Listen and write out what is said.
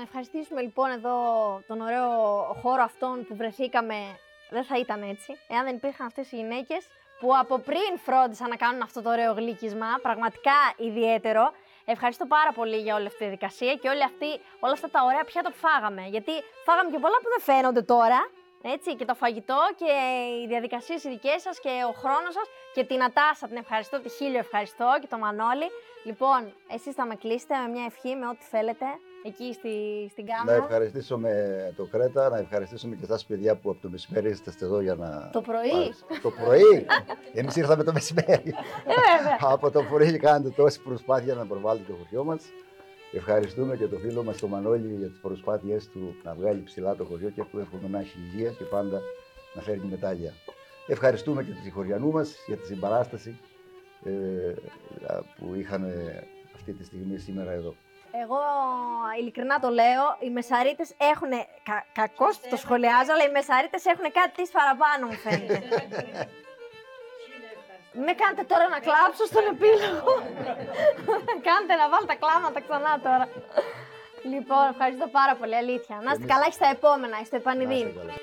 ευχαριστήσουμε λοιπόν εδώ τον ωραίο χώρο αυτόν που βρεθήκαμε. Δεν θα ήταν έτσι, εάν δεν υπήρχαν αυτές οι γυναίκες που από πριν φρόντισαν να κάνουν αυτό το ωραίο γλύκισμα. Πραγματικά ιδιαίτερο. Ευχαριστώ πάρα πολύ για όλη αυτή τη διαδικασία και όλα αυτά τα ωραία πιάτα που φάγαμε. Γιατί φάγαμε και πολλά που δεν φαίνονται τώρα. Έτσι, και το φαγητό και οι διαδικασίες οι δικές σας και ο χρόνος σας και την Ατάσα την ευχαριστώ, τη Χίλιο ευχαριστώ και το Μανώλη. Λοιπόν, εσείς θα με κλείσετε με μια ευχή, με ό,τι θέλετε, εκεί στην κάμερα. Να ευχαριστήσουμε το Κρέτα, να ευχαριστήσουμε και εσάς παιδιά που από το μεσημέρι είστε εδώ για να... Το πρωί. Το πρωί! Εμείς ήρθαμε το μεσημέρι. Βέβαια. Από το πρωί κάνετε τόση προσπάθεια να προβάλλετε το χωριό μας. Ευχαριστούμε και το φίλο μας τον Μανώλη για τις προσπάθειές του να βγάλει ψηλά το χωριό και του εύχομαι να έχει υγεία και πάντα να φέρνει μετάλλια. Ευχαριστούμε και τους χωριανού μας για τη συμπαράσταση που είχαν αυτή τη στιγμή σήμερα εδώ. Εγώ ειλικρινά το λέω, οι Μεσαρίτες έχουν, κακώς που το σχολιάζω, αλλά οι Μεσαρίτες έχουν κάτι της παραπάνω μου φαίνεται. Με κάνετε τώρα να κλάψω στον επίλογο. Κάντε να βάλω τα κλάματα ξανά τώρα. Λοιπόν, ευχαριστώ πάρα πολύ, αλήθεια. Να είστε καλά και στα επόμενα, στο επανειδήν.